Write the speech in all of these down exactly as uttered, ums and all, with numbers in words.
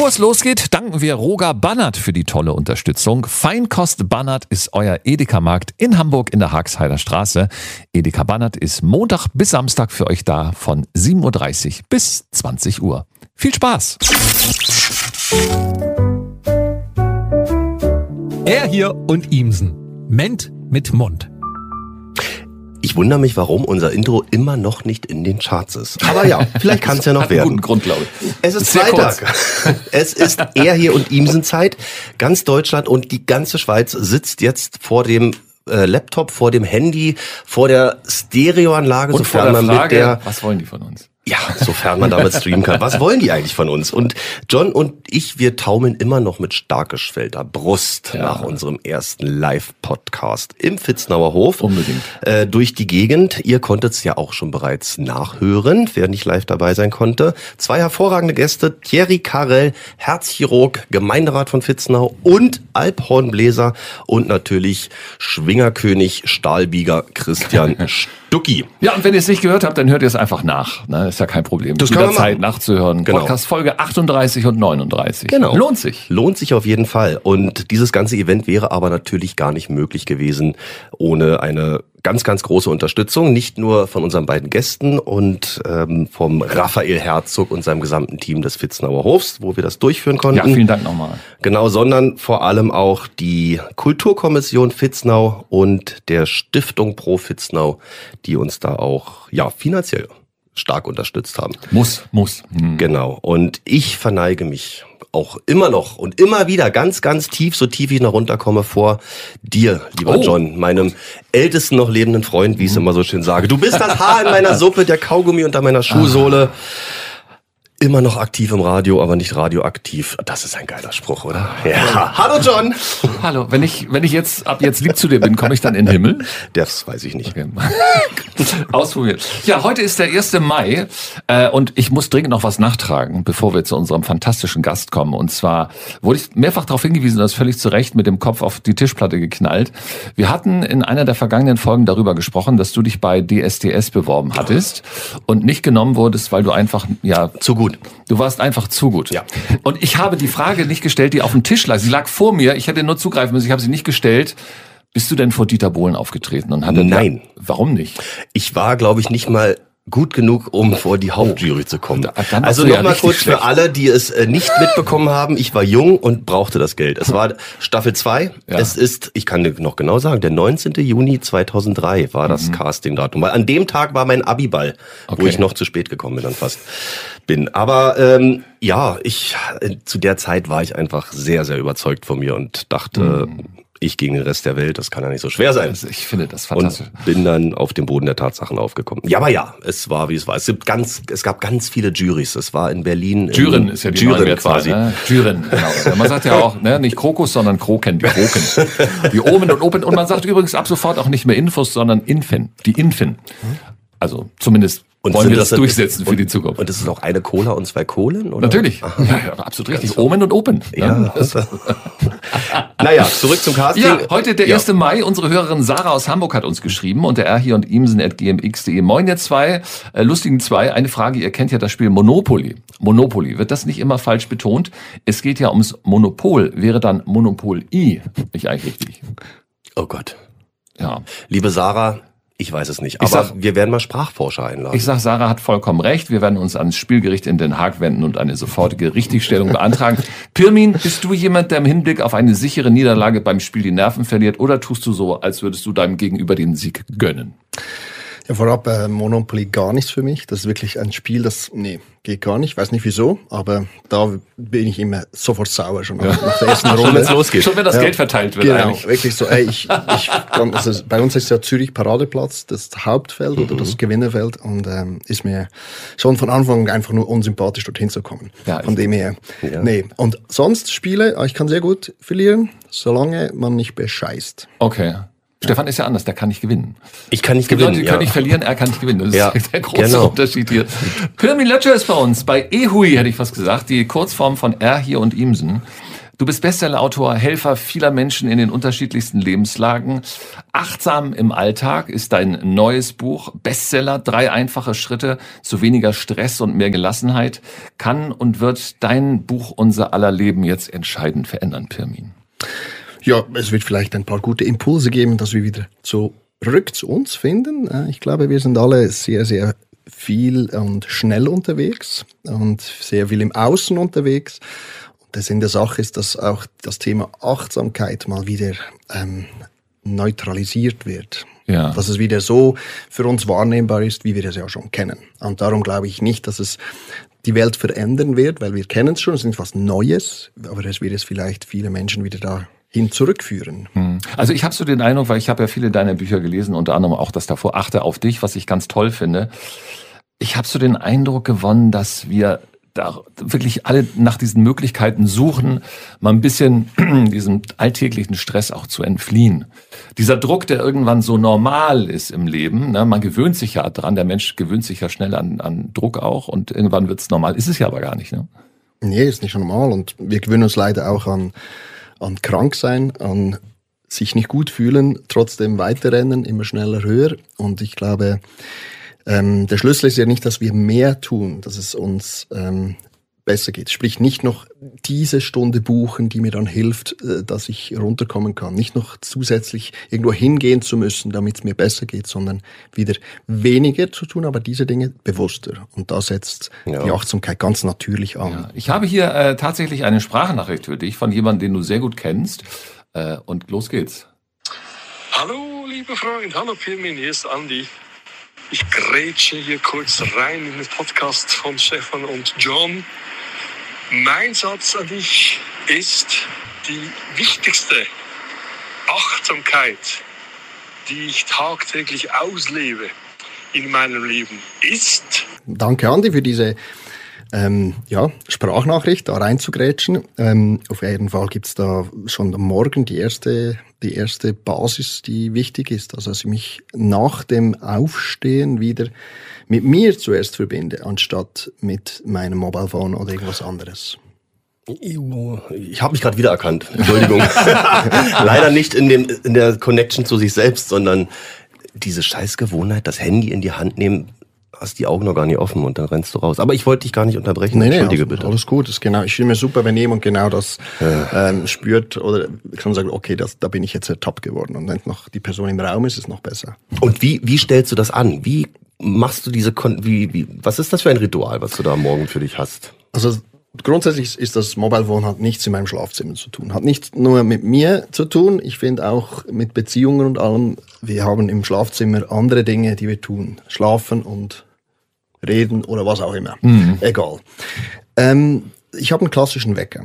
Bevor es losgeht, danken wir Roger Bannert für die tolle Unterstützung. Feinkost Bannert ist euer Edeka-Markt in Hamburg in der Hagsheider Straße. Edeka Bannert ist Montag bis Samstag für euch da von sieben Uhr dreißig bis zwanzig Uhr. Viel Spaß! Er hier und Ihmsen. Ment mit Mund. Ich wundere mich, warum unser Intro immer noch nicht in den Charts ist. Aber ja, vielleicht kann es ja noch werden. Guten Grund, glaube ich. Es ist Freitag. Es ist Er hier und Ihmsen Zeit. Ganz Deutschland und die ganze Schweiz sitzt jetzt vor dem äh, Laptop, vor dem Handy, vor der Stereoanlage, Und sofern vor der man Frage, mit der was wollen die von uns? Ja, sofern man damit streamen kann. Was wollen die eigentlich von uns? Und John und ich, wir taumeln immer noch mit starkgeschwellter Brust Ja. nach unserem ersten Live-Podcast im Vitznauer Hof. Unbedingt. Äh, durch die Gegend. Ihr konntet es ja auch schon bereits nachhören, wer nicht live dabei sein konnte. Zwei hervorragende Gäste, Thierry Karel, Herzchirurg, Gemeinderat von Vitznau und Alphornbläser und natürlich Schwingerkönig, Stahlbieger Christian Stucki. Ja, und wenn ihr es nicht gehört habt, dann hört ihr es einfach nach. Ne? Ist ja kein Problem. Das kann man Jederzeit machen. nachzuhören. Genau. Podcast Folge achtunddreißig und neununddreißig. Genau. Lohnt sich. Lohnt sich auf jeden Fall. Und dieses ganze Event wäre aber natürlich gar nicht möglich gewesen ohne eine ganz, ganz große Unterstützung. Nicht nur von unseren beiden Gästen und ähm, vom Raphael Herzog und seinem gesamten Team des Vitznauer Hofs, wo wir das durchführen konnten. Ja, vielen Dank nochmal. Genau, sondern vor allem auch die Kulturkommission Vitznau und der Stiftung Pro Vitznau, die uns da auch ja finanziell stark unterstützt haben. Muss, muss. Hm. Genau. Und ich verneige mich auch immer noch und immer wieder ganz, ganz tief, so tief ich noch runterkomme, vor dir, lieber Oh. John, meinem ältesten noch lebenden Freund, wie ich es immer so schön sage. Du bist das Haar in meiner Suppe, der Kaugummi unter meiner Schuhsohle. Immer noch aktiv im Radio, aber nicht radioaktiv. Das ist ein geiler Spruch, oder? Ja. Hallo John! Hallo, wenn ich, wenn ich jetzt ab jetzt lieb zu dir bin, komme ich dann in den Himmel? Das weiß ich nicht. Okay. Ausprobieren. Ja, heute ist der erste Mai äh, und ich muss dringend noch was nachtragen, bevor wir zu unserem fantastischen Gast kommen. Und zwar wurde ich mehrfach darauf hingewiesen, das völlig zu Recht mit dem Kopf auf die Tischplatte geknallt. Wir hatten in einer der vergangenen Folgen darüber gesprochen, dass du dich bei D S D S beworben hattest und nicht genommen wurdest, weil du einfach, ja... Zu gut. Du warst einfach zu gut. Ja. Und ich habe die Frage nicht gestellt, die auf dem Tisch lag. Sie lag vor mir, ich hätte nur zugreifen müssen, ich habe sie nicht gestellt. Bist du denn vor Dieter Bohlen aufgetreten? Und hatte Nein. Ja, warum nicht? Ich war, glaube ich, nicht mal gut genug, um vor die Hauptjury zu kommen. Da- dann warst Also du ja nochmal richtig kurz schlecht. für alle, die es äh, nicht mitbekommen haben. Ich war jung und brauchte das Geld. Es war Staffel zwei. Ja. Es ist, ich kann dir noch genau sagen, der neunzehnten Juni zweitausenddrei war das Casting-Datum. Weil an dem Tag war mein Abiball, Okay. wo ich noch zu spät gekommen bin, dann fast bin. Aber ähm, ja, ich äh, zu der Zeit war ich einfach sehr, sehr überzeugt von mir und dachte, ich gegen den Rest der Welt, das kann ja nicht so schwer sein. Also ich finde das fantastisch. Und bin dann auf den Boden der Tatsachen aufgekommen. Ja, aber ja, es war, wie es war. Es gibt ganz, es gab ganz viele Jurys. Es war in Berlin. Jüren in, ist ja die Jüren neue Mehrzahl, quasi. Ne? Jüren, genau. Man sagt ja auch, ne, nicht Krokus, sondern Kroken, die Kroken. Die Omen und Open. Und man sagt übrigens ab sofort auch nicht mehr Infos, sondern Infin. Die Infin. Also zumindest Und wollen sind wir das, das- durchsetzen für und, die Zukunft. Und es ist auch eine Cola und zwei Kohlen, oder? Natürlich. Ja, ja, absolut richtig. Omen und Open. Ja. Ne? Naja, zurück zum Casting. Ja, heute der Ja. erste Mai. Unsere Hörerin Sarah aus Hamburg hat uns geschrieben und der R hier und Imsen at g m x punkt de. Moin ihr zwei, äh, lustigen zwei. Eine Frage, ihr kennt ja das Spiel Monopoly. Monopoly, wird das nicht immer falsch betont? Es geht ja ums Monopol. Wäre dann Monopol-I nicht eigentlich richtig? Oh Gott. Ja. Liebe Sarah, ich weiß es nicht. Aber Ich sag- wir werden mal Sprachforscher einladen. Ich sag, Sarah hat vollkommen recht. Wir werden uns ans Spielgericht in Den Haag wenden und eine sofortige Richtigstellung beantragen. Pirmin, bist du jemand, der im Hinblick auf eine sichere Niederlage beim Spiel die Nerven verliert, oder tust du so, als würdest du deinem Gegenüber den Sieg gönnen? Ja, vorab, äh, Monopoly gar nichts für mich. Das ist wirklich ein Spiel, das, nee, geht gar nicht. Weiß nicht wieso, aber da bin ich immer sofort sauer, schon nach, nach der ersten Schon Runde. wenn's losgeht. Schon wenn das Ja. Geld verteilt wird Genau, eigentlich. wirklich so, ey, ich, ich kann, also bei uns ist ja Zürich Paradeplatz, das Hauptfeld oder das Gewinnerfeld, und ähm, ist mir schon von Anfang an einfach nur unsympathisch, dorthin zu kommen. Ja, von ich- dem her. Ja. Nee. Und sonst Spiele, ich kann sehr gut verlieren, solange man nicht bescheißt. Okay. Stefan ist ja anders, der kann nicht gewinnen. Ich kann nicht Es gibt gewinnen. Leute, die ja. können nicht verlieren, er kann nicht gewinnen. Das ist Ja, der große genau. Unterschied hier. Pirmin Lötscher ist bei uns, bei Ehui hätte ich fast gesagt, die Kurzform von R hier und Imsen. Du bist Bestsellerautor, Helfer vieler Menschen in den unterschiedlichsten Lebenslagen. Achtsam im Alltag ist dein neues Buch. Bestseller, drei einfache Schritte zu weniger Stress und mehr Gelassenheit. Kann und wird dein Buch unser aller Leben jetzt entscheidend verändern, Pirmin? Ja, es wird vielleicht ein paar gute Impulse geben, dass wir wieder zurück zu uns finden. Ich glaube, wir sind alle sehr, sehr viel und schnell unterwegs und sehr viel im Außen unterwegs. Und der Sinn der Sache ist, dass auch das Thema Achtsamkeit mal wieder ähm, neutralisiert wird. Ja. Dass es wieder so für uns wahrnehmbar ist, wie wir es ja schon kennen. Und darum glaube ich nicht, dass es die Welt verändern wird, weil wir kennen es schon, es ist etwas Neues, aber es wird es vielleicht viele Menschen wieder da hin zurückführen. Also ich habe so den Eindruck, weil ich habe ja viele deiner Bücher gelesen, unter anderem auch das davor, Achte auf dich, was ich ganz toll finde. Ich habe so den Eindruck gewonnen, dass wir da wirklich alle nach diesen Möglichkeiten suchen, mal ein bisschen diesem alltäglichen Stress auch zu entfliehen. Dieser Druck, der irgendwann so normal ist im Leben, ne, man gewöhnt sich ja dran, der Mensch gewöhnt sich ja schnell an, an Druck auch und irgendwann wird's normal. Ist es ja aber gar nicht, ne? Nee, ist nicht normal und wir gewöhnen uns leider auch an an krank sein, an sich nicht gut fühlen, trotzdem weiterrennen, immer schneller, höher. Und ich glaube, ähm, der Schlüssel ist ja nicht, dass wir mehr tun, dass es uns ähm, besser geht. Sprich, nicht noch diese Stunde buchen, die mir dann hilft, äh, dass ich runterkommen kann. Nicht noch zusätzlich irgendwo hingehen zu müssen, damit es mir besser geht, sondern wieder weniger zu tun, aber diese Dinge bewusster. Und da setzt ja. die Achtsamkeit ganz natürlich an. Ja. Ich habe hier äh, tatsächlich eine Sprachnachricht für dich von jemandem, den du sehr gut kennst. Äh, und los geht's. Hallo, lieber Freund. Hallo, Pirmin. Hier ist Andi. Ich grätsche hier kurz rein in den Podcast von Stefan und John. Mein Satz an dich ist, die wichtigste Achtsamkeit, die ich tagtäglich auslebe in meinem Leben, ist... Danke, Andi, für diese ähm, ja, Sprachnachricht, da reinzugrätschen. Ähm, auf jeden Fall gibt's da schon am Morgen die erste, die erste Basis, die wichtig ist. Also, dass ich mich nach dem Aufstehen wieder mit mir zuerst verbinde, anstatt mit meinem Mobilephone oder irgendwas anderes. Ich habe mich gerade wiedererkannt. Entschuldigung. Leider nicht in, dem, in der Connection zu sich selbst, sondern diese Scheißgewohnheit, das Handy in die Hand nehmen, hast die Augen noch gar nicht offen und dann rennst du raus. Aber ich wollte dich gar nicht unterbrechen. Nee, nee, Entschuldige also, bitte. Alles gut. Das ist genau. Ich finde mir super, wenn jemand genau das Ja. ähm, spürt oder kann sagen, okay, das, da bin ich jetzt ertappt geworden. Und wenn noch die Person im Raum ist, ist es noch besser. Und wie, wie stellst du das an? Wie machst du diese, Kon- wie, wie, was ist das für ein Ritual, was du da am Morgen für dich hast? Also grundsätzlich ist das Mobilephone hat nichts in meinem Schlafzimmer zu tun. Hat nicht nur mit mir zu tun, ich finde auch mit Beziehungen und allem. Wir haben im Schlafzimmer andere Dinge, die wir tun. Schlafen und reden oder was auch immer. Mhm. Egal. Ähm, ich habe einen klassischen Wecker.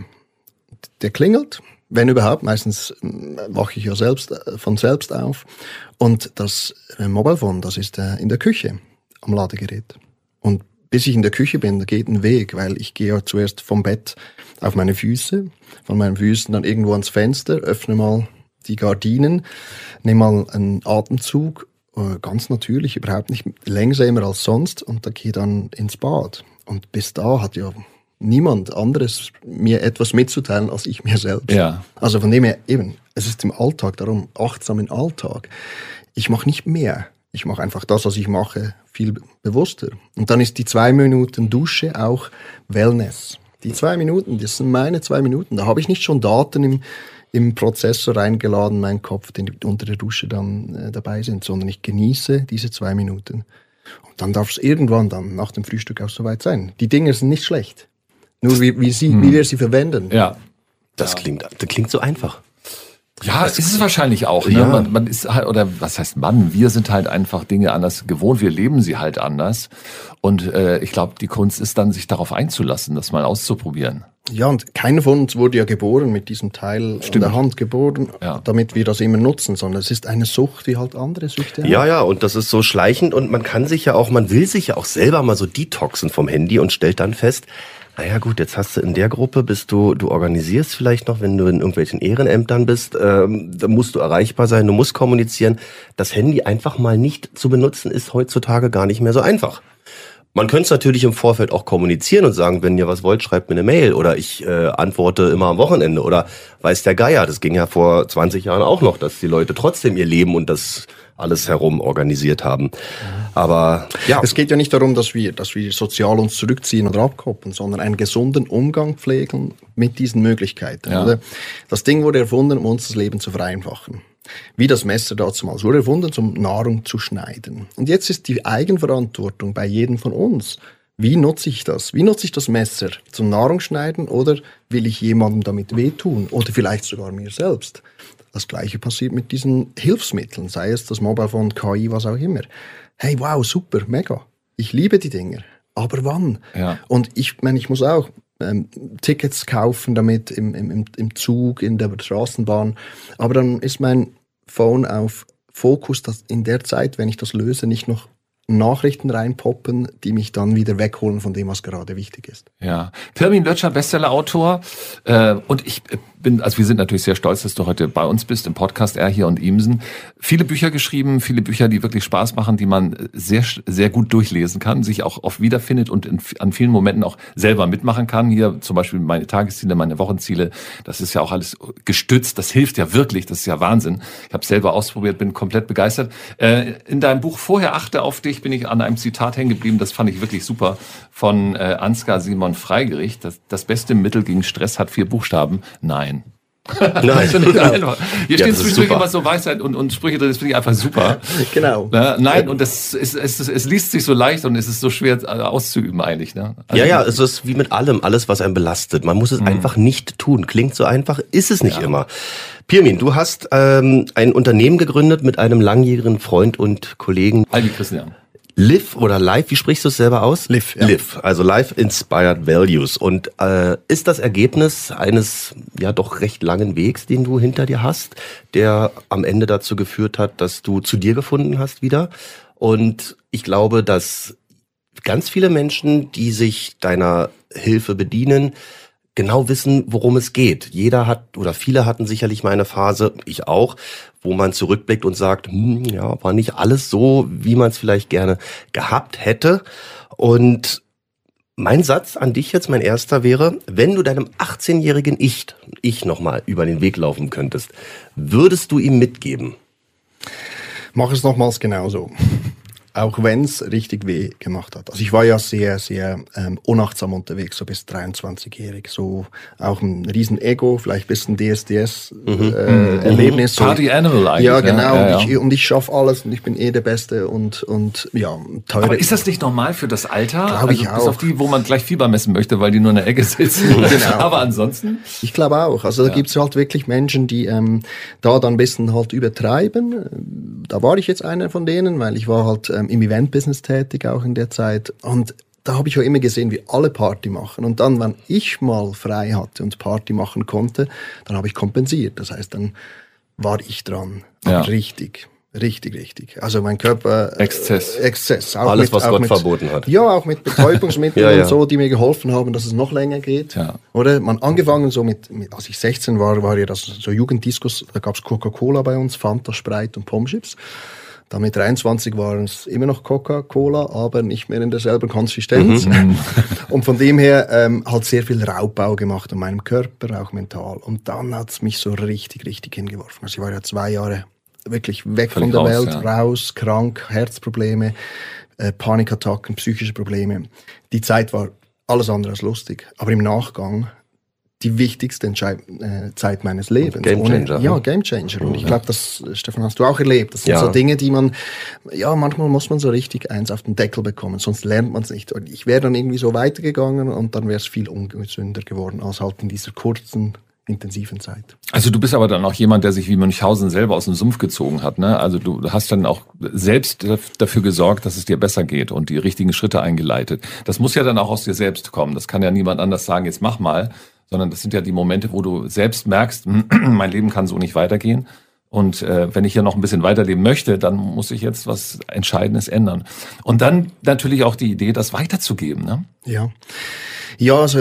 Der klingelt, wenn überhaupt. Meistens äh, wache ich ja selbst äh, von selbst auf. Und das äh, Mobilephone, das ist äh, in der Küche am Ladegerät. Und bis ich in der Küche bin, da geht ein Weg, weil ich gehe ja zuerst vom Bett auf meine Füße, von meinen Füßen dann irgendwo ans Fenster, öffne mal die Gardinen, nehme mal einen Atemzug, äh, ganz natürlich, überhaupt nicht langsamer als sonst, und da gehe dann ins Bad. Und bis da hat ja niemand anderes mir etwas mitzuteilen als ich mir selbst. Ja. Also von dem her eben, es ist im Alltag, darum achtsam im Alltag. Ich mache nicht mehr. Ich mache einfach das, was ich mache, viel bewusster. Und dann ist die zwei Minuten Dusche auch Wellness. Die zwei Minuten, das sind meine zwei Minuten. Da habe ich nicht schon Daten im, im Prozessor reingeladen, meinen Kopf, die unter der Dusche dann äh, dabei sind, sondern ich genieße diese zwei Minuten. Und dann darf es irgendwann dann nach dem Frühstück auch soweit sein. Die Dinge sind nicht schlecht. Nur wie, wie, sie, hm. wie wir sie verwenden. Ja. Das ja. klingt, das klingt so einfach. Ja, ist es wahrscheinlich auch. Ne? Ja. Man, man ist halt, oder was heißt man? Wir sind halt einfach Dinge anders gewohnt. Wir leben sie halt anders. Und äh, ich glaube, die Kunst ist dann, sich darauf einzulassen, das mal auszuprobieren. Ja, und keiner von uns wurde ja geboren mit diesem Teil Stimmt. in der Hand geboren, ja. damit wir das immer nutzen, sondern es ist eine Sucht wie halt andere Süchte. Ja, ja, und das ist so schleichend und man kann sich ja auch, man will sich ja auch selber mal so detoxen vom Handy und stellt dann fest, naja gut, jetzt hast du in der Gruppe, bist du, du organisierst vielleicht noch, wenn du in irgendwelchen Ehrenämtern bist, ähm, da musst du erreichbar sein, du musst kommunizieren. Das Handy einfach mal nicht zu benutzen, ist heutzutage gar nicht mehr so einfach. Man könnte es natürlich im Vorfeld auch kommunizieren und sagen, wenn ihr was wollt, schreibt mir eine Mail oder ich äh, antworte immer am Wochenende oder weiß der Geier. Das ging ja vor zwanzig Jahren auch noch, dass die Leute trotzdem ihr Leben und das alles herum organisiert haben. Aber ja. Es geht ja nicht darum, dass wir, dass wir sozial uns zurückziehen oder abkoppeln, sondern einen gesunden Umgang pflegen mit diesen Möglichkeiten. Ja. Oder? Das Ding wurde erfunden, um uns das Leben zu vereinfachen. Wie das Messer damals wurde erfunden, um Nahrung zu schneiden. Und jetzt ist die Eigenverantwortung bei jedem von uns. Wie nutze ich das? Wie nutze ich das Messer zum Nahrungsschneiden oder will ich jemandem damit wehtun? Oder vielleicht sogar mir selbst? Das Gleiche passiert mit diesen Hilfsmitteln, sei es das Mobilephone, K I, was auch immer. Hey, wow, super, mega. Ich liebe die Dinger. Aber wann? Ja. Und ich meine, ich muss auch ähm, Tickets kaufen damit im, im, im Zug, in der Straßenbahn. Aber dann ist mein Phone auf Fokus, dass in der Zeit, wenn ich das löse, nicht noch Nachrichten reinpoppen, die mich dann wieder wegholen von dem, was gerade wichtig ist. Ja, Firmin Lötscher, Bestseller-Autor. Äh, und ich bin, also wir sind natürlich sehr stolz, dass du heute bei uns bist im Podcast Er hier und Imsen. Viele Bücher geschrieben, viele Bücher, die wirklich Spaß machen, die man sehr, sehr gut durchlesen kann, sich auch oft wiederfindet und in, an vielen Momenten auch selber mitmachen kann. Hier zum Beispiel meine Tagesziele, meine Wochenziele. Das ist ja auch alles gestützt. Das hilft ja wirklich. Das ist ja Wahnsinn. Ich habe es selber ausprobiert, bin komplett begeistert. Äh, in deinem Buch Vorher achte auf dich bin ich an einem Zitat hängen geblieben, das fand ich wirklich super, von äh, Ansgar Simon Freigericht. Das, das beste Mittel gegen Stress hat vier Buchstaben. Nein. Nein. Genau. Hier Ja, stehen das ist zwischendurch super. immer so Weisheit und, und Sprüche drin, das finde ich einfach super. Genau. Ne? Nein, und das ist, es, es, es liest sich so leicht und es ist so schwer äh, auszuüben eigentlich. Ne? Also, Ja, ja, es ist wie mit allem, alles, was einen belastet. Man muss es einfach nicht tun. Klingt so einfach, ist es nicht Ja. immer. Pirmin, du hast ähm, ein Unternehmen gegründet mit einem langjährigen Freund und Kollegen. Aldi Christian. Live oder Live, wie sprichst du es selber aus? Live, ja. Live, also Live Inspired Values. Und äh, ist das Ergebnis eines ja doch recht langen Wegs, den du hinter dir hast, der am Ende dazu geführt hat, dass du zu dir gefunden hast wieder. Und ich glaube, dass ganz viele Menschen, die sich deiner Hilfe bedienen, genau wissen, worum es geht. Jeder hat oder viele hatten sicherlich mal eine Phase, ich auch, wo man zurückblickt und sagt, hm, ja, war nicht alles so, wie man es vielleicht gerne gehabt hätte. Und mein Satz an dich jetzt, mein erster wäre, wenn du deinem achtzehnjährigen Ich, ich nochmal über den Weg laufen könntest, würdest du ihm mitgeben? Mach es nochmals genauso. Auch wenn es richtig weh gemacht hat. Also ich war ja sehr, sehr ähm, unachtsam unterwegs, so bis dreiundzwanzigjährig. So auch ein riesen Ego, vielleicht ein bisschen D S D S-Erlebnis. So. Party Animal eigentlich. Ja, genau. Ja, ja, Und ich, und ich schaffe alles und ich bin eh der Beste und, und ja, teure. Aber ist das nicht normal für das Alter? Glaube ich also, bis auch. auf die, wo man gleich Fieber messen möchte, weil die nur in der Ecke sitzen. Genau. Aber ansonsten? Ich glaube auch. Also da gibt's halt wirklich Menschen, die ähm, da dann ein bisschen halt übertreiben. Da war ich jetzt einer von denen, weil ich war halt ähm, im Event-Business tätig, auch in der Zeit. Und da habe ich auch immer gesehen, wie alle Party machen. Und dann, wenn ich mal frei hatte und Party machen konnte, dann habe ich kompensiert. Das heißt, dann war ich dran. Ja. Richtig. Richtig, richtig. Also mein Körper... äh, Exzess. Exzess. Auch Alles, mit, was auch Gott mit, verboten hat. Ja, auch mit Betäubungsmitteln Ja, ja. und so, die mir geholfen haben, dass es noch länger geht. Ja. Oder man angefangen so mit, mit, als ich sechzehn war, war ja das so Jugenddiskus, da gab's Coca-Cola bei uns, Fanta, Sprite und Pommes-Chips. Dann mit dreiundzwanzig waren es immer noch Coca-Cola, aber nicht mehr in derselben Konsistenz. Mhm. Und von dem her ähm, halt sehr viel Raubbau gemacht an meinem Körper, auch mental. Und dann hat's mich so richtig, richtig hingeworfen. Also ich war ja zwei Jahre wirklich weg Völlig von der raus, Welt, ja. raus, krank, Herzprobleme, äh, Panikattacken, psychische Probleme. Die Zeit war alles andere als lustig. Aber im Nachgang die wichtigste Entscheid äh, Zeit meines Lebens. Gamechanger, Ohne, ja, ne? Gamechanger. Und ich glaube, das, Stefan, hast du auch erlebt. Das sind Ja. so Dinge, die man, ja, manchmal muss man so richtig eins auf den Deckel bekommen, sonst lernt man es nicht. Und ich wäre dann irgendwie so weitergegangen und dann wäre es viel ungesünder geworden, als halt in dieser kurzen, intensiven Zeit. Also du bist aber dann auch jemand, der sich wie Münchhausen selber aus dem Sumpf gezogen hat, ne? Also du hast dann auch selbst dafür gesorgt, dass es dir besser geht und die richtigen Schritte eingeleitet. Das muss ja dann auch aus dir selbst kommen. Das kann ja niemand anders sagen, jetzt mach mal, sondern das sind ja die Momente, wo du selbst merkst, mein Leben kann so nicht weitergehen. Und äh, wenn ich ja noch ein bisschen weiterleben möchte, dann muss ich jetzt was Entscheidendes ändern. Und dann natürlich auch die Idee, das weiterzugeben, ne? Ja. Ja, also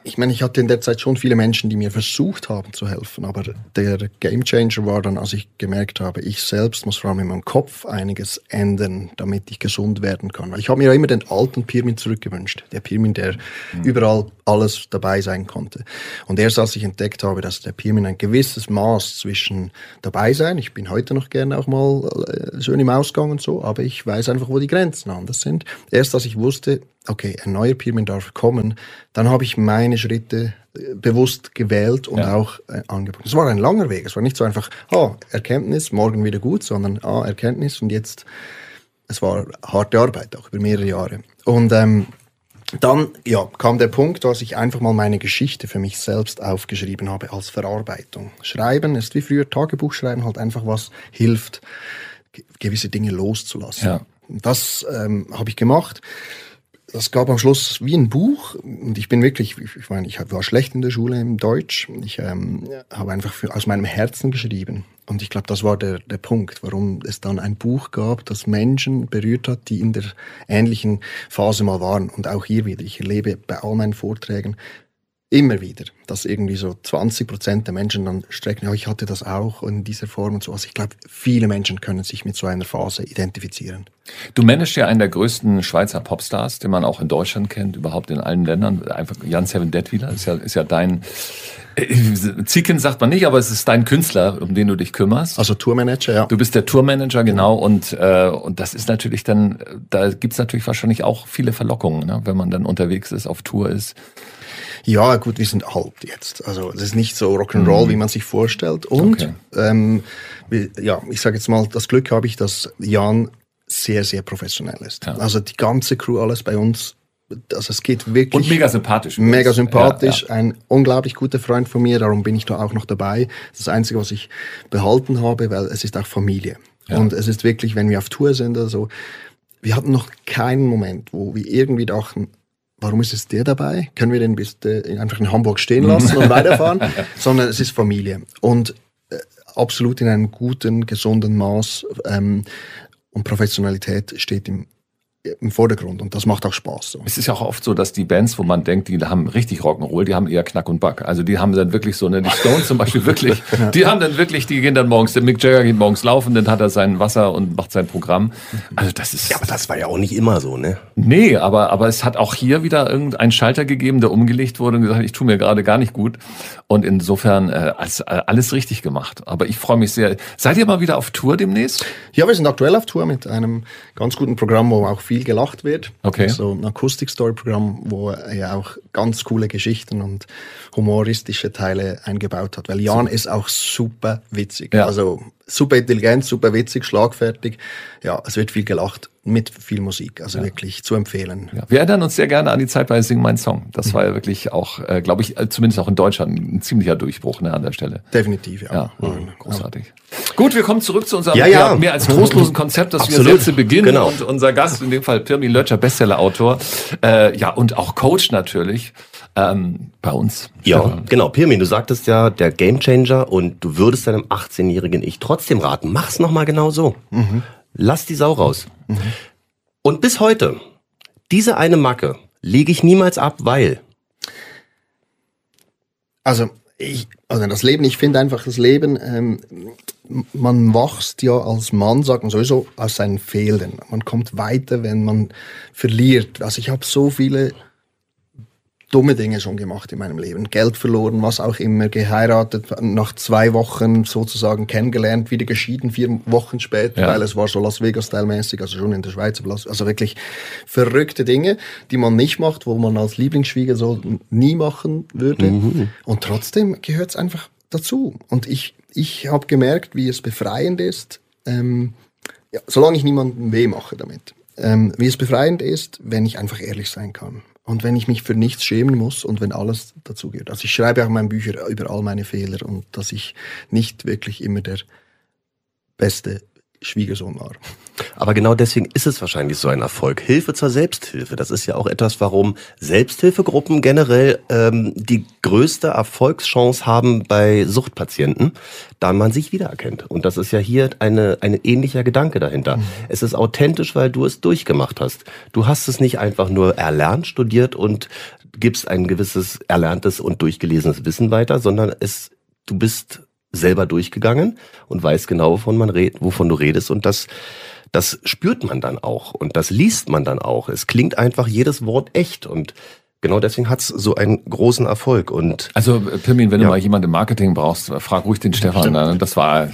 ich meine, ich hatte in der Zeit schon viele Menschen, die mir versucht haben zu helfen, aber der Gamechanger war dann, als ich gemerkt habe, ich selbst muss vor allem in meinem Kopf einiges ändern, damit ich gesund werden kann. Weil ich habe mir ja immer den alten Pirmin zurückgewünscht, der Pirmin, der mhm. überall alles dabei sein konnte. Und erst als ich entdeckt habe, dass der Pirmin ein gewisses Maß zwischen dabei sein, ich bin heute noch gerne auch mal äh, schön im Ausgang und so, aber ich weiß einfach, wo die Grenzen anders sind. Erst als ich wusste, okay, ein neuer Pirmin darf kommen, dann habe ich meine Schritte äh, bewusst gewählt und ja. auch äh, angepasst. Es war ein langer Weg, es war nicht so einfach, ah, Erkenntnis, morgen wieder gut, sondern ah, Erkenntnis und jetzt, es war harte Arbeit, auch über mehrere Jahre. Und ähm, dann ja, kam der Punkt, dass ich einfach mal meine Geschichte für mich selbst aufgeschrieben habe als Verarbeitung. Schreiben ist wie früher Tagebuch schreiben, halt einfach was hilft, ge- gewisse Dinge loszulassen. Ja. Das ähm, habe ich gemacht. Das gab am Schluss wie ein Buch und ich bin wirklich, ich meine, ich war schlecht in der Schule im Deutsch. Ich ähm, habe einfach für, aus meinem Herzen geschrieben und ich glaube, das war der, der Punkt, warum es dann ein Buch gab, das Menschen berührt hat, die in der ähnlichen Phase mal waren. Und auch hier wieder, ich erlebe bei all meinen Vorträgen immer wieder, dass irgendwie so zwanzig Prozent der Menschen dann strecken, ja, ich hatte das auch in dieser Form und so. Also ich glaube, viele Menschen können sich mit so einer Phase identifizieren. Du managst ja einen der größten Schweizer Popstars, den man auch in Deutschland kennt, überhaupt in allen Ländern. Einfach Jan Seven Detwiler ist ja, ist ja dein, äh, Zieken sagt man nicht, aber es ist dein Künstler, um den du dich kümmerst. Also Tourmanager, ja. Du bist der Tourmanager, genau. Und, äh, und das ist natürlich dann, da gibt's natürlich wahrscheinlich auch viele Verlockungen, ne, wenn man dann unterwegs ist, auf Tour ist. Ja, gut, wir sind alt jetzt. Also es ist nicht so Rock'n'Roll, mhm. wie man sich vorstellt. Und okay. ähm, ja, ich sage jetzt mal, das Glück habe ich, dass Jan sehr, sehr professionell ist. Ja. Also die ganze Crew, alles bei uns, also es geht wirklich... Und mega sympathisch. Mega sympathisch, ja, ja. Ein unglaublich guter Freund von mir, darum bin ich da auch noch dabei. Das ist das Einzige, was ich behalten habe, weil es ist auch Familie. Ja. Und es ist wirklich, wenn wir auf Tour sind oder so, wir hatten noch keinen Moment, wo wir irgendwie dachten, warum ist es der dabei? Können wir den bis äh, einfach in Hamburg stehen lassen und weiterfahren? Sondern es ist Familie. Und äh, absolut in einem guten, gesunden Maß. Ähm, und Professionalität steht im, im Vordergrund. Und das macht auch Spaß. So. Es ist ja auch oft so, dass die Bands, wo man denkt, die haben richtig Rock'n'Roll, die haben eher Knack und Back. Also die haben dann wirklich so, ne, die Stones zum Beispiel wirklich, die haben dann wirklich, die gehen dann morgens, der Mick Jagger geht morgens laufen, dann hat er sein Wasser und macht sein Programm. Also das ist... Ja, aber das war ja auch nicht immer so, ne? Nee, aber, aber es hat auch hier wieder irgendeinen Schalter gegeben, der umgelegt wurde und gesagt, ich tue mir gerade gar nicht gut. Und insofern äh, alles, alles richtig gemacht. Aber ich freue mich sehr. Seid ihr mal wieder auf Tour demnächst? Ja, wir sind aktuell auf Tour mit einem ganz guten Programm, wo auch viel gelacht wird. Okay. So ein Akustik-Story-Programm, wo er ja auch ganz coole Geschichten und humoristische Teile eingebaut hat. Weil Jan so. ist auch super witzig. Ja. Also super intelligent, super witzig, schlagfertig. Ja, es wird viel gelacht mit viel Musik. Also ja. wirklich zu empfehlen. Ja. Wir erinnern uns sehr gerne an die Zeit bei Sing Mein Song. Das mhm. war ja wirklich auch, äh, glaube ich, zumindest auch in Deutschland ein ziemlicher Durchbruch, ne, an der Stelle. Definitiv, ja. ja. Mhm. Großartig. Ja. Gut, wir kommen zurück zu unserem ja, ja. Ja, mehr als trostlosen Konzept, das Absolut. wir jetzt zu Beginn genau. und unser Gast, in dem Fall Pirmin Lötscher, Bestseller-Autor, äh, ja, und auch Coach natürlich, ähm, bei uns. Ja, genau. Pirmin, du sagtest ja, der Gamechanger, und du würdest deinem achtzehnjährigen Ich trotzdem raten, mach's nochmal genau so. Mhm. Lass die Sau raus. Mhm. Und bis heute, diese eine Macke lege ich niemals ab, weil... Also, ich, also das Leben, ich finde einfach das Leben, ähm, man wächst ja als Mann, sagt man sowieso, aus seinen Fehlern. Man kommt weiter, wenn man verliert. Also ich habe so viele dumme Dinge schon gemacht in meinem Leben. Geld verloren, was auch immer, geheiratet, nach zwei Wochen sozusagen kennengelernt, wieder geschieden, vier Wochen später, ja. weil es war so Las Vegas-Style-mäßig, also schon in der Schweiz, also wirklich verrückte Dinge, die man nicht macht, wo man als Lieblingsschwiegersohn nie machen würde. Mhm. Und trotzdem gehört es einfach dazu. Und ich, ich habe gemerkt, wie es befreiend ist, ähm, ja, solange ich niemandem weh mache damit, ähm, wie es befreiend ist, wenn ich einfach ehrlich sein kann. Und wenn ich mich für nichts schämen muss und wenn alles dazugehört. Also ich schreibe auch in meinen Büchern über all meine Fehler und dass ich nicht wirklich immer der beste Schwiegersohn war. Aber genau deswegen ist es wahrscheinlich so ein Erfolg. Hilfe zur Selbsthilfe, das ist ja auch etwas, warum Selbsthilfegruppen generell ähm, die größte Erfolgschance haben bei Suchtpatienten, da man sich wiedererkennt. Und das ist ja hier eine, eine ähnlicher Gedanke dahinter. Mhm. Es ist authentisch, weil du es durchgemacht hast. Du hast es nicht einfach nur erlernt, studiert und gibst ein gewisses erlerntes und durchgelesenes Wissen weiter, sondern es, du bist selber durchgegangen und weißt genau, wovon man redet, wovon du redest, und das Das spürt man dann auch und das liest man dann auch. Es klingt einfach jedes Wort echt und genau deswegen hat's so einen großen Erfolg. Und also Pirmin, wenn ja. du mal jemanden im Marketing brauchst, frag ruhig den Stefan. Ne? Das war.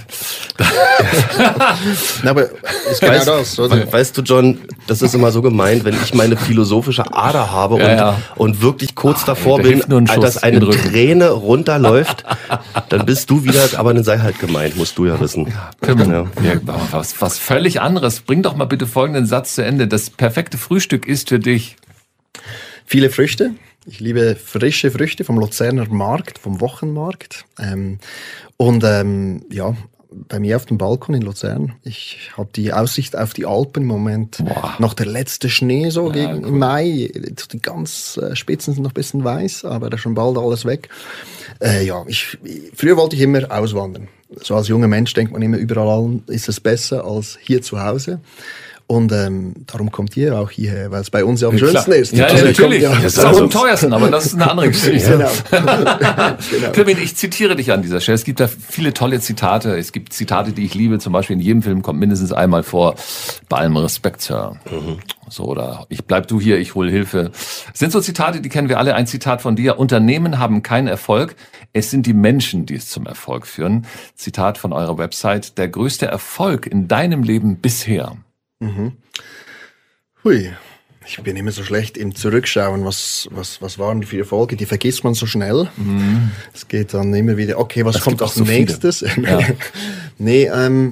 Na, aber ist genau weißt, das. Oder? Weißt du, John, das ist immer so gemeint, wenn ich meine philosophische Ader habe und, ja, ja. und wirklich kurz Ach, davor bin, dass eine Träne runterläuft, dann bist du wieder, aber dann sei halt gemeint, musst du ja wissen. Ja, Pirmin, ja. Ja, was, was völlig anderes. Bring doch mal bitte folgenden Satz zu Ende. Das perfekte Frühstück ist für dich. Viele Früchte. Ich liebe frische Früchte vom Luzerner Markt, vom Wochenmarkt. Ähm, und ähm, ja, bei mir auf dem Balkon in Luzern. Ich habe die Aussicht auf die Alpen im Moment. Boah. Noch der letzte Schnee so Ja, gegen cool. im Mai. Die ganz äh, Spitzen sind noch ein bisschen weiß, aber da ist schon bald alles weg. Äh, ja, ich, früher wollte ich immer auswandern. So als junger Mensch denkt man immer, überall ist es besser als hier zu Hause. Und ähm, darum kommt ihr auch hierher, weil es bei uns ja am Ja, schönsten klar. ist. Ja, Also natürlich. kommt ja- Das ist auch am teuersten, aber das ist eine andere Geschichte. Genau. genau. Pirmin, ich zitiere dich an dieser Stelle. Es gibt da viele tolle Zitate. Es gibt Zitate, die ich liebe. Zum Beispiel in jedem Film kommt mindestens einmal vor, bei allem Respekt, Sir. Mhm. So, oder ich bleib du hier, ich hol Hilfe. Das sind so Zitate, die kennen wir alle. Ein Zitat von dir. Unternehmen haben keinen Erfolg. Es sind die Menschen, die es zum Erfolg führen. Zitat von eurer Website. Der größte Erfolg in deinem Leben bisher. Mhm. Hui, ich bin immer so schlecht im Zurückschauen, was, was, was waren die vier Erfolge, die vergisst man so schnell. Mhm. Es geht dann immer wieder, okay, was Es kommt gibt als auch so viele. nächstes? Ja. nee, ähm,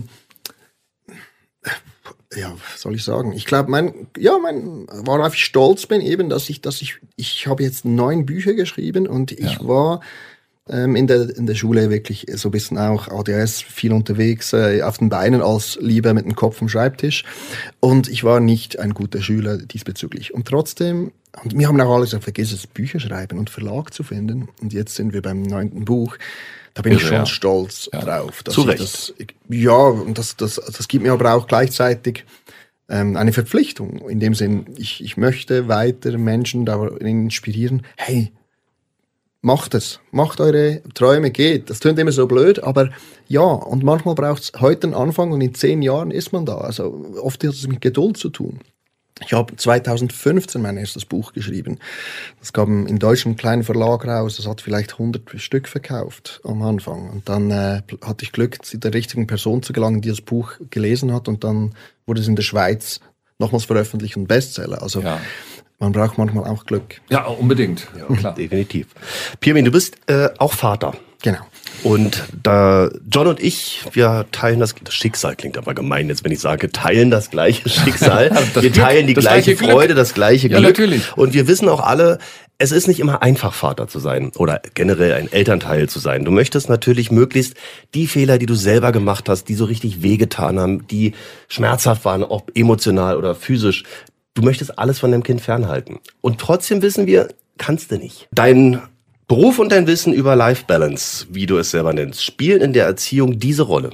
ja, was soll ich sagen? Ich glaube, mein, ja, mein, worauf ich stolz bin, eben, dass ich, dass ich, ich habe jetzt neun Bücher geschrieben und ich Ja. war ähm, in der in der Schule wirklich so ein bisschen auch A D H S, viel unterwegs, äh, auf den Beinen als lieber mit dem Kopf am Schreibtisch. Und ich war nicht ein guter Schüler diesbezüglich. Und trotzdem, und wir haben auch alles vergessen, das Bücher schreiben und Verlag zu finden. Und jetzt sind wir beim neunten Buch. Da bin Irre, ich schon ja. stolz Ja. drauf. Dass Zu ich Recht. Das, ja, und das, das, das gibt mir aber auch gleichzeitig ähm, eine Verpflichtung. In dem Sinn, ich, ich möchte weiter Menschen darin inspirieren, hey, macht es, macht eure Träume, geht. Das klingt immer so blöd, aber ja, und manchmal braucht es heute einen Anfang und in zehn Jahren ist man da. Also oft hat es mit Geduld zu tun. Ich habe zweitausendfünfzehn mein erstes Buch geschrieben. Das kam in Deutschland einen kleinen Verlag raus, das hat vielleicht hundert Stück verkauft am Anfang. Und dann äh, hatte ich Glück, zu der richtigen Person zu gelangen, die das Buch gelesen hat, und dann wurde es in der Schweiz nochmals veröffentlicht und Bestseller. Also Ja. man braucht manchmal auch Glück. Ja, unbedingt. Ja, klar. definitiv. Pirmin, du bist äh, auch Vater. Genau. Und da John und ich, wir teilen das, das Schicksal klingt aber gemein jetzt, wenn ich sage, teilen das gleiche Schicksal. Das wir Glück, teilen die das gleiche gleiche Glück. Freude, das gleiche Ja, Glück. natürlich. Und wir wissen auch alle, es ist nicht immer einfach, Vater zu sein oder generell ein Elternteil zu sein. Du möchtest natürlich möglichst die Fehler, die du selber gemacht hast, die so richtig wehgetan haben, die schmerzhaft waren, ob emotional oder physisch, du möchtest alles von deinem Kind fernhalten. Und trotzdem wissen wir, kannst du nicht. Dein Beruf und dein Wissen über Life Balance, wie du es selber nennst, spielen in der Erziehung diese Rolle.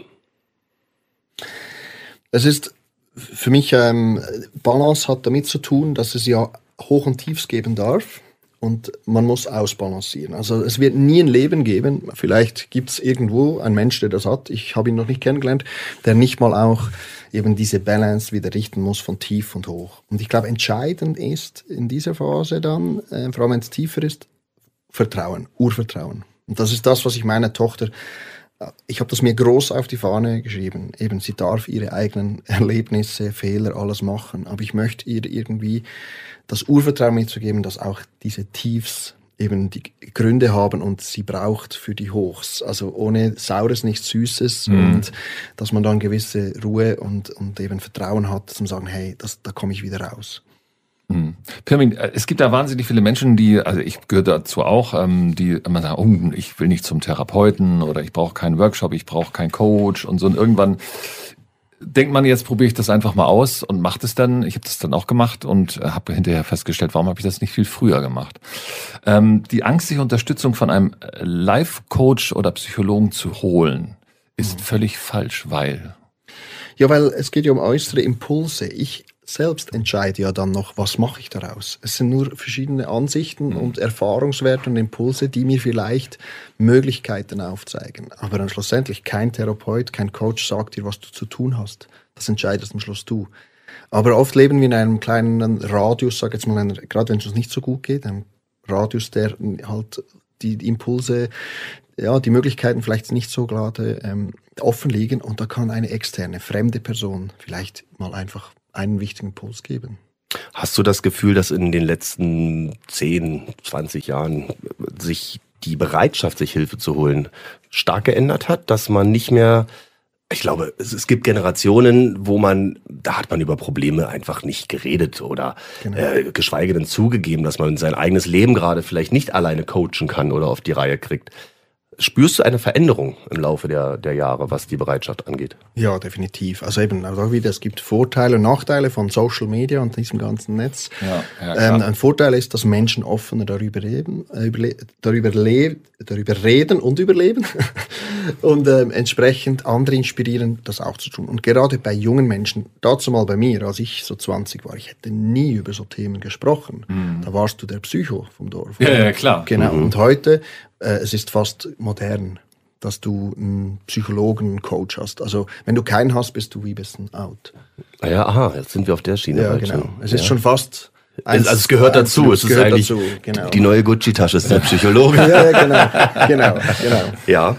Es ist für mich, ähm, Balance hat damit zu tun, dass es ja Hoch und Tiefs geben darf und man muss ausbalancieren. Also es wird nie ein Leben geben, vielleicht gibt es irgendwo einen Mensch, der das hat, ich habe ihn noch nicht kennengelernt, der nicht mal auch eben diese Balance wieder richten muss von tief und hoch. Und ich glaube, entscheidend ist in dieser Phase dann, äh, vor allem wenn es tiefer ist, Vertrauen, Urvertrauen. Und das ist das, was ich meiner Tochter, ich habe das mir groß auf die Fahne geschrieben. Eben, sie darf ihre eigenen Erlebnisse, Fehler, alles machen. Aber ich möchte ihr irgendwie das Urvertrauen mitzugeben, dass auch diese Tiefs eben die Gründe haben und sie braucht für die Hochs. Also ohne Saures nichts Süßes, mhm. und dass man dann gewisse Ruhe und, und eben Vertrauen hat, zum sagen, hey, das, da komme ich wieder raus. Hm. Pirmin, es gibt da wahnsinnig viele Menschen, die, also ich gehöre dazu auch, ähm, die immer sagen, oh, ich will nicht zum Therapeuten oder ich brauche keinen Workshop, ich brauche keinen Coach und so. Und irgendwann denkt man, jetzt probiere ich das einfach mal aus und macht es dann. Ich habe das dann auch gemacht und habe hinterher festgestellt, warum habe ich das nicht viel früher gemacht. Ähm, die Angst, sich Unterstützung von einem Life-Coach oder Psychologen zu holen, ist mhm. völlig falsch, weil... Ja, weil es geht ja um äußere Impulse. Ich selbst entscheide ja dann noch, was mache ich daraus. Es sind nur verschiedene Ansichten mhm. und Erfahrungswerte und Impulse, die mir vielleicht Möglichkeiten aufzeigen. Aber dann schlussendlich kein Therapeut, kein Coach sagt dir, was du zu tun hast. Das entscheidest am Schluss du. Aber oft leben wir in einem kleinen Radius, sag jetzt mal, einer, gerade wenn es uns nicht so gut geht, einem Radius, der halt die, die Impulse, ja, die Möglichkeiten vielleicht nicht so gerade ähm, offen liegen, und da kann eine externe, fremde Person vielleicht mal einfach einen wichtigen Impuls geben. Hast du das Gefühl, dass in den letzten zehn, zwanzig Jahren sich die Bereitschaft, sich Hilfe zu holen, stark geändert hat, dass man nicht mehr, ich glaube, es, es gibt Generationen, wo man, da hat man über Probleme einfach nicht geredet oder genau. äh, geschweige denn zugegeben, dass man sein eigenes Leben gerade vielleicht nicht alleine coachen kann oder auf die Reihe kriegt. Spürst du eine Veränderung im Laufe der, der Jahre, was die Bereitschaft angeht? Ja, definitiv. Also eben auch wieder, es gibt Vorteile und Nachteile von Social Media und diesem ganzen Netz. Ja, ja, ähm, ein Vorteil ist, dass Menschen offener darüber reden, äh, überle- darüber, le- darüber reden und überleben und ähm, entsprechend andere inspirieren, das auch zu tun. Und gerade bei jungen Menschen, dazu mal bei mir, als ich so zwanzig war, ich hätte nie über so Themen gesprochen. Mhm. Da warst du der Psycho vom Dorf. Ja, ja, klar. Genau. Mhm. Und heute, äh, es ist fast modern, dass du einen Psychologen, einen Coach hast. Also wenn du keinen hast, bist du wie ein bisschen out. Ja, aha, jetzt sind wir auf der Schiene. Ja, genau. Schon. Es ja. ist schon fast... Eins, also es gehört dazu. Es ist eigentlich dazu, genau. die neue Gucci-Tasche ist der Psychologe. Ja, genau, genau, genau. Ja.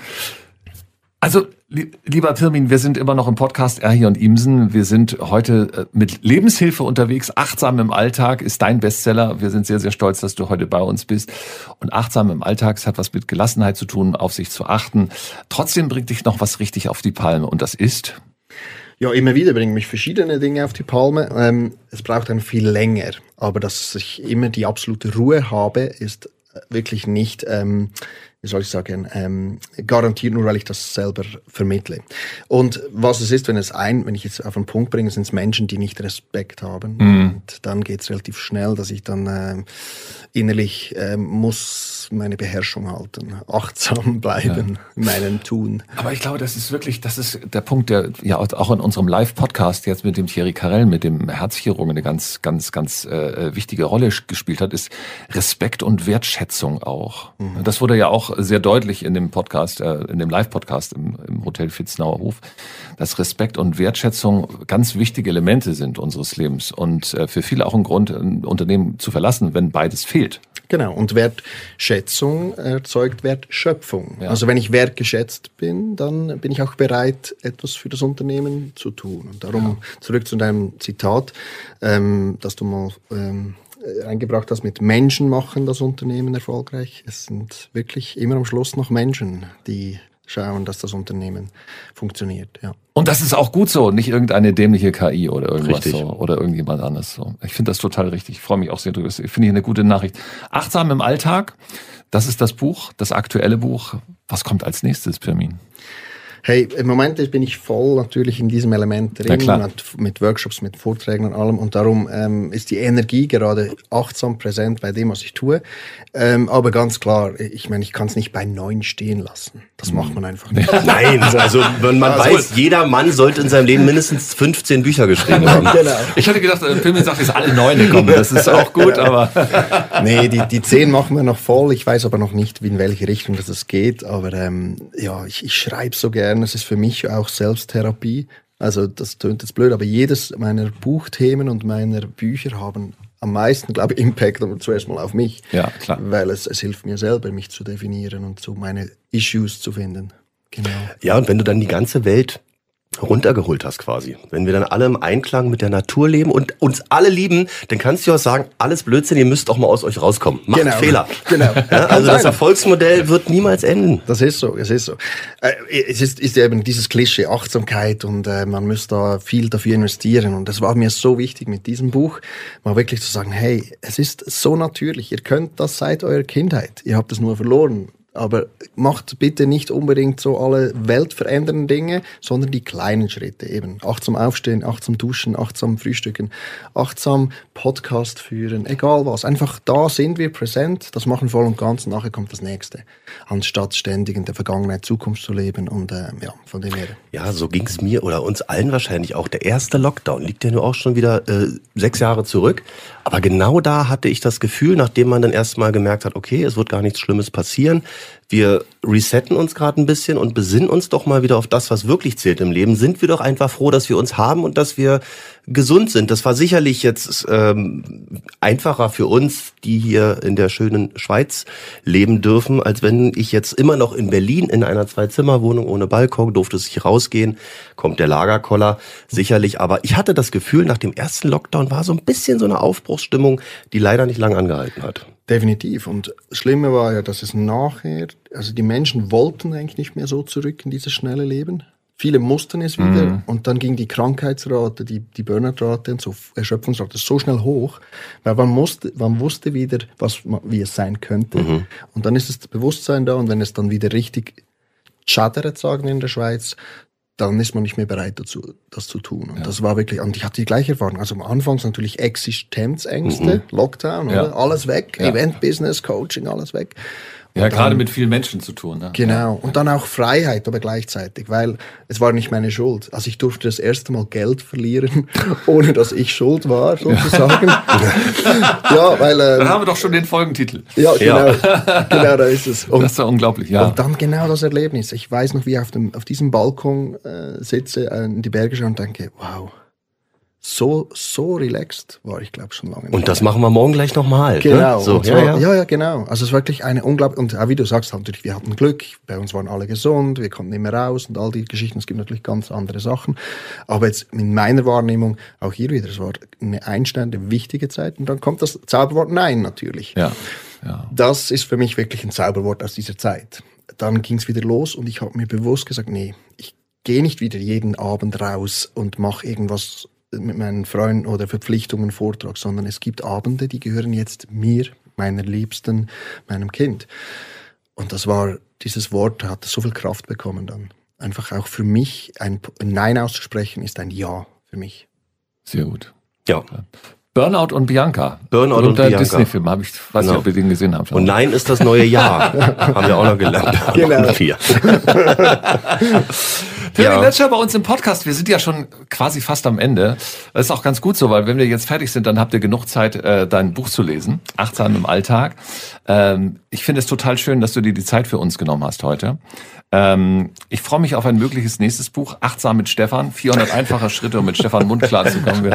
Also, lieber Pirmin, wir sind immer noch im Podcast Erhi und Imsen. Wir sind heute mit Lebenshilfe unterwegs. Achtsam im Alltag ist dein Bestseller. Wir sind sehr, sehr stolz, dass du heute bei uns bist. Und achtsam im Alltag, es hat was mit Gelassenheit zu tun, auf sich zu achten. Trotzdem bringt dich noch was richtig auf die Palme. Und das ist... Ja, immer wieder bringen mich verschiedene Dinge auf die Palme. Ähm, es braucht dann viel länger. Aber dass ich immer die absolute Ruhe habe, ist wirklich nicht, ähm, wie soll ich sagen, ähm, garantiert, nur weil ich das selber vermittle. Und was es ist, wenn es ein, wenn ich jetzt auf den Punkt bringe, sind es Menschen, die nicht Respekt haben. Mhm. Und dann geht es relativ schnell, dass ich dann äh, innerlich äh, muss meine Beherrschung halten, achtsam bleiben, ja. in meinem Tun. Aber ich glaube, das ist wirklich, das ist der Punkt, der ja auch in unserem Live-Podcast jetzt mit dem Thierry Carrel, mit dem Herzchirurgen eine ganz, ganz, ganz äh, wichtige Rolle gespielt hat, ist Respekt und Wertschätzung auch. Mhm. Das wurde ja auch sehr deutlich in dem Podcast, äh, in dem Live-Podcast im, im Hotel Vitznauer Hof, dass Respekt und Wertschätzung ganz wichtige Elemente sind unseres Lebens und äh, für viele auch ein Grund, ein Unternehmen zu verlassen, wenn beides fehlt. Genau, und Wertschätzung erzeugt Wertschöpfung. Ja. Also wenn ich wertgeschätzt bin, dann bin ich auch bereit, etwas für das Unternehmen zu tun. Und darum ja. zurück zu deinem Zitat, ähm, das du mal ähm, eingebracht hast, mit Menschen machen das Unternehmen erfolgreich. Es sind wirklich immer am Schluss noch Menschen, die schauen, dass das Unternehmen funktioniert. Ja. Und das ist auch gut so, nicht irgendeine dämliche K I oder irgendwas richtig. so oder irgendjemand anderes so. Ich finde das total richtig. Ich freue mich auch sehr drüber. Ich finde ich eine gute Nachricht. Achtsam im Alltag, das ist das Buch, das aktuelle Buch. Was kommt als nächstes, Pirmin? Hey, im Moment bin ich voll natürlich in diesem Element drin, ja, mit, mit Workshops, mit Vorträgen und allem. Und darum ähm, ist die Energie gerade achtsam präsent bei dem, was ich tue. Ähm, aber ganz klar, ich meine, ich kann es nicht bei neun stehen lassen. Das mhm. macht man einfach nicht. Nein, also wenn man also, weiß, jeder Mann sollte in seinem Leben mindestens fünfzehn Bücher geschrieben haben. Genau. Ich hatte gedacht, der Film sagt, dass alle neun kommen. Das ist auch gut, aber... Nee, die, die zehn machen wir noch voll. Ich weiß aber noch nicht, in welche Richtung das geht. Aber ähm, ja, ich, ich schreibe so gerne. Es ist für mich auch Selbsttherapie. Also das tönt jetzt blöd, aber jedes meiner Buchthemen und meiner Bücher haben am meisten, glaube ich, Impact, aber zuerst mal auf mich. Ja, klar. Weil es, es hilft mir selber, mich zu definieren und so meine Issues zu finden. Genau. Ja, und wenn du dann die ganze Welt runtergeholt hast quasi. Wenn wir dann alle im Einklang mit der Natur leben und uns alle lieben, dann kannst du auch sagen, alles Blödsinn, ihr müsst auch mal aus euch rauskommen. Macht genau. Fehler. Genau. Ja, also das Erfolgsmodell wird niemals enden. Das ist so, es ist so. Äh, es ist, ist eben dieses Klischee Achtsamkeit und äh, man muss da viel dafür investieren und das war mir so wichtig mit diesem Buch, mal wirklich zu sagen, hey, es ist so natürlich, ihr könnt das seit eurer Kindheit, ihr habt es nur verloren. Aber macht bitte nicht unbedingt so alle weltverändernden Dinge, sondern die kleinen Schritte eben. Achtsam aufstehen, achtsam duschen, achtsam frühstücken, achtsam Podcast führen, egal was. Einfach da sind wir präsent, das machen voll und ganz, und nachher kommt das Nächste. Anstatt ständig in der Vergangenheit, Zukunft zu leben und äh, ja, von dem her. Ja, so ging's mir oder uns allen wahrscheinlich auch. Der erste Lockdown liegt ja nur auch schon wieder äh, sechs Jahre zurück. Aber genau da hatte ich das Gefühl, nachdem man dann erstmal gemerkt hat, okay, es wird gar nichts Schlimmes passieren. Wir resetten uns gerade ein bisschen und besinnen uns doch mal wieder auf das, was wirklich zählt im Leben. Sind wir doch einfach froh, dass wir uns haben und dass wir gesund sind. Das war sicherlich jetzt ähm, einfacher für uns, die hier in der schönen Schweiz leben dürfen, als wenn ich jetzt immer noch in Berlin in einer Zwei-Zimmer-Wohnung ohne Balkon, durfte es nicht rausgehen, kommt der Lagerkoller sicherlich. Aber ich hatte das Gefühl, nach dem ersten Lockdown war so ein bisschen so eine Aufbruchsstimmung, die leider nicht lange angehalten hat. Definitiv. Und das Schlimme war ja, dass es nachher, also die Menschen wollten eigentlich nicht mehr so zurück in dieses schnelle Leben. Viele mussten es wieder, mhm. und dann ging die Krankheitsrate, die, die Burnout-Rate und so Erschöpfungsrate so schnell hoch, weil man musste, man wusste wieder, was, wie es sein könnte. Mhm. Und dann ist das Bewusstsein da, und wenn es dann wieder richtig schadert, sagen wir in der Schweiz, dann ist man nicht mehr bereit dazu, das zu tun. Und ja. das war wirklich, und ich hatte die gleiche Erfahrung. Also am Anfang natürlich Existenzängste, mhm. Lockdown, ja. oder? Alles weg, ja. Event-Business, Coaching, alles weg. Und ja, dann, gerade mit vielen Menschen zu tun. Ne? Genau. Und dann auch Freiheit, aber gleichzeitig, weil es war nicht meine Schuld. Also ich durfte das erste Mal Geld verlieren, ohne dass ich schuld war, sozusagen. ja, weil... Ähm, dann haben wir doch schon den Folgentitel. Ja, genau. Ja. Genau, da ist es. Und, das ist ja unglaublich, ja. Und dann genau das Erlebnis. Ich weiß noch, wie ich auf, dem, auf diesem Balkon äh, sitze, äh, in die Berge schaue und denke, wow, so so relaxed war ich, glaube schon lange nicht. Und das machen wir morgen gleich nochmal. Genau. Ne? So, zwar, ja, ja. ja, ja, genau. Also es ist wirklich eine unglaubliche, und auch wie du sagst, natürlich, wir hatten Glück, bei uns waren alle gesund, wir konnten nicht mehr raus und all die Geschichten. Es gibt natürlich ganz andere Sachen. Aber jetzt in meiner Wahrnehmung, auch hier wieder, es war eine einschneidende, wichtige Zeit, und dann kommt das Zauberwort Nein natürlich. Ja. Ja. Das ist für mich wirklich ein Zauberwort aus dieser Zeit. Dann ging es wieder los, und ich habe mir bewusst gesagt, nee, ich gehe nicht wieder jeden Abend raus und mache irgendwas mit meinen Freunden oder Verpflichtungen, Vortrag, sondern es gibt Abende, die gehören jetzt mir, meiner Liebsten, meinem Kind. Und das war, dieses Wort hat so viel Kraft bekommen dann. Einfach auch für mich, ein Nein auszusprechen, ist ein Ja für mich. Sehr gut. Ja. Burnout und Bianca. Burnout und, und der Bianca. Disney-Film, habe ich, weiß nicht, genau. ob wir den gesehen haben. Und Nein ist das neue Jahr. Haben wir auch noch gelernt. Genau. Vier. Firmin Letscher bei uns im Podcast. Wir sind ja schon quasi fast am Ende. Das ist auch ganz gut so, weil wenn wir jetzt fertig sind, dann habt ihr genug Zeit, äh, dein Buch zu lesen. Achtsam im Alltag. Ähm, ich finde es total schön, dass du dir die Zeit für uns genommen hast heute. Ähm, ich freue mich auf ein mögliches nächstes Buch. Achtsam mit Stefan. vierhundert einfache Schritte, um mit Stefan Mund klarzukommen.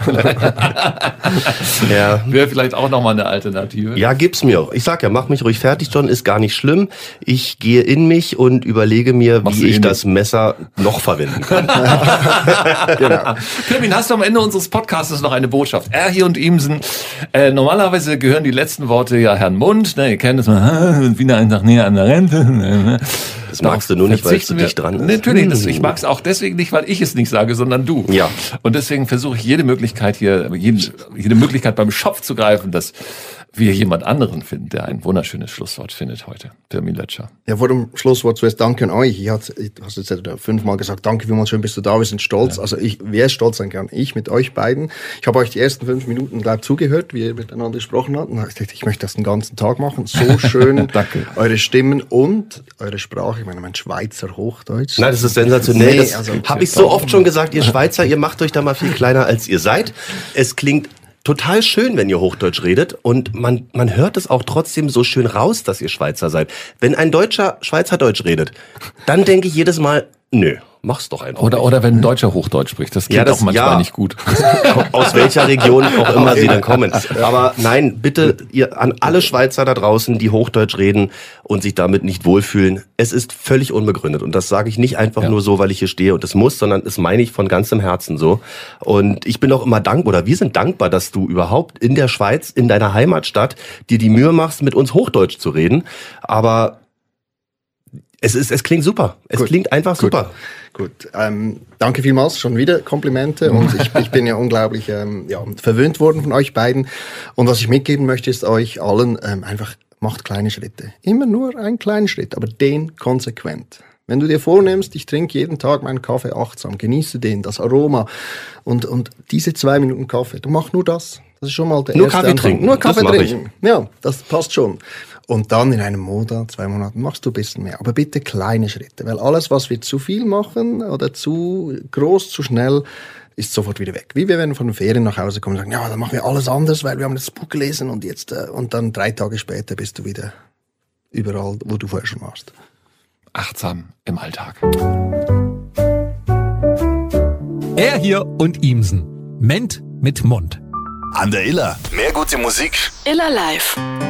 ja. Wäre vielleicht auch nochmal eine Alternative. Ja, gib's mir auch. Ich sag ja, mach mich ruhig fertig, John, ist gar nicht schlimm. Ich gehe in mich und überlege mir, Machst wie ich das Messer noch verwenden kann. Genau. Firmin, hast du am Ende unseres Podcasts noch eine Botschaft? Er hier und Imsen. Äh, normalerweise gehören die letzten Worte ja Herrn Mund. Ne, ihr kennt es mal, wieder einen Tag näher an der Rente. Das magst du nur nicht, weil es zu dicht dran ist. Natürlich, das, ich mag es auch deswegen nicht, weil ich es nicht sage, sondern du. Ja. Und deswegen versuche ich jede Möglichkeit hier, jede, jede Möglichkeit beim Schopf zu greifen, dass wir jemand anderen finden, der ein wunderschönes Schlusswort findet heute. Firmin Letscher. Ja, vor dem Schlusswort zuerst danke an euch. Ich hatte, du hast jetzt fünfmal gesagt, danke vielmals, schön bist du da, wir sind stolz. Ja. Also ich, wer ist stolz sein kann? Ich mit euch beiden. Ich habe euch die ersten fünf Minuten, glaube ich, zugehört, wie ihr miteinander gesprochen habt. Und ich dachte, ich möchte das den ganzen Tag machen. So schön. Danke. Eure Stimmen und eure Sprache. Ich meine, mein Schweizer Hochdeutsch. Nein, das ist sensationell. Nee, das also, habe ich so oft schon gesagt, ihr Schweizer, ihr macht euch da mal viel kleiner, als ihr seid. Es klingt total schön, wenn ihr Hochdeutsch redet, und man man hört es auch trotzdem so schön raus, dass ihr Schweizer seid. Wenn ein Deutscher Schweizerdeutsch redet, dann denke ich jedes Mal, nö, mach's doch einfach. Oder nicht. oder wenn ein Deutscher Hochdeutsch spricht, das klingt ja, das, auch manchmal ja. nicht gut. Aus welcher Region auch immer sie dann kommen. Aber nein, bitte ihr an alle Schweizer da draußen, die Hochdeutsch reden und sich damit nicht wohlfühlen, es ist völlig unbegründet. Und das sage ich nicht einfach ja. nur so, weil ich hier stehe und es muss, sondern das meine ich von ganzem Herzen so. Und ich bin auch immer dankbar, oder wir sind dankbar, dass du überhaupt in der Schweiz, in deiner Heimatstadt, dir die Mühe machst, mit uns Hochdeutsch zu reden. Aber es ist, es klingt super. Es Gut. klingt einfach Gut. super. Gut, ähm, danke vielmals, schon wieder Komplimente, und ich, ich bin ja unglaublich ähm, ja, verwöhnt worden von euch beiden, und was ich mitgeben möchte, ist euch allen ähm, einfach macht kleine Schritte. Immer nur einen kleinen Schritt, aber den konsequent. Wenn du dir vornimmst, ich trinke jeden Tag meinen Kaffee achtsam, genieße den, das Aroma und, und diese zwei Minuten Kaffee, du machst nur das. Das ist schon mal der nur erste Kaffee Anfang. trinken. Nur Kaffee das trinken. Ja, das passt schon. Und dann in einem Monat, zwei Monaten machst du ein bisschen mehr. Aber bitte kleine Schritte, weil alles, was wir zu viel machen oder zu groß, zu schnell, ist sofort wieder weg. Wie wir, wenn wir von den Ferien nach Hause kommen und sagen, ja, dann machen wir alles anders, weil wir haben das Buch gelesen und jetzt, äh, und dann drei Tage später bist du wieder überall, wo du vorher schon warst. Achtsam im Alltag. Er hier und Imsen. Ment mit Mund. An der Iller. Mehr gute Musik. Iller Live.